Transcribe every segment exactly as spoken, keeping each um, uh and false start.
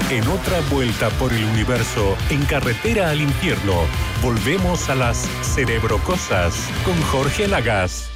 En otra vuelta por el universo, en carretera al infierno, volvemos a las Cerebrocosas con Jorge Lagas.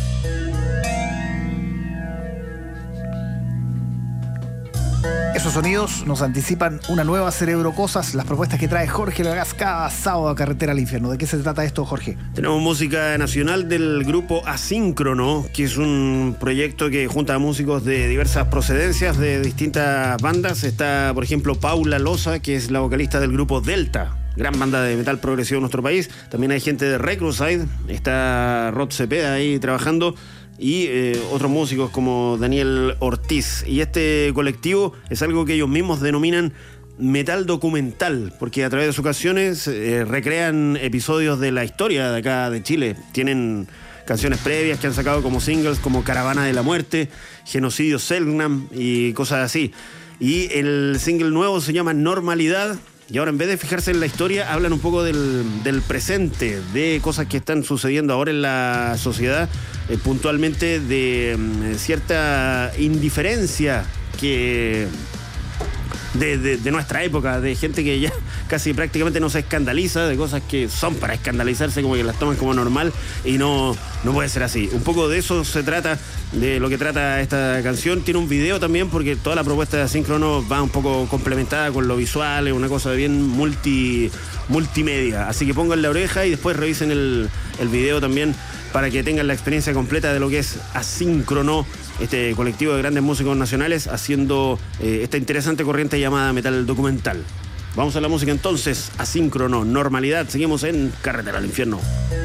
Esos sonidos nos anticipan una nueva Cerebrocosas, las propuestas que trae Jorge Lagas cada sábado a Carretera al Infierno. ¿De qué se trata esto, Jorge? Tenemos música nacional del grupo Asíncrono, que es un proyecto que junta a músicos de diversas procedencias, de distintas bandas. Está, por ejemplo, Paula Loza, que es la vocalista del grupo Delta, gran banda de metal progresivo en nuestro país. También hay gente de Recruside, está Rod Cepeda ahí trabajando, y eh, otros músicos como Daniel Ortiz. Y este colectivo es algo que ellos mismos denominan metal documental, porque a través de sus canciones eh, recrean episodios de la historia de acá de Chile. Tienen canciones previas que han sacado como singles, como Caravana de la Muerte, Genocidio Selknam y cosas así. Y el single nuevo se llama Normalidad. Y ahora, en vez de fijarse en la historia, hablan un poco del, del presente, de cosas que están sucediendo ahora en la sociedad, eh, puntualmente de um, cierta indiferencia que de, de, de nuestra época, de gente que ya casi prácticamente no se escandaliza, de cosas que son para escandalizarse, como que las toman como normal, y no, no puede ser así. Un poco de eso se trata, de lo que trata esta canción. Tiene un video también, porque toda la propuesta de Asíncrono va un poco complementada con lo visual, es una cosa bien multi, multimedia. Así que pongan la oreja y después revisen el, el video también, para que tengan la experiencia completa de lo que es Asíncrono, este colectivo de grandes músicos nacionales haciendo eh, esta interesante corriente llamada metal documental. Vamos a la música entonces. Asíncrono, Normalidad. Seguimos en Carretera al Infierno.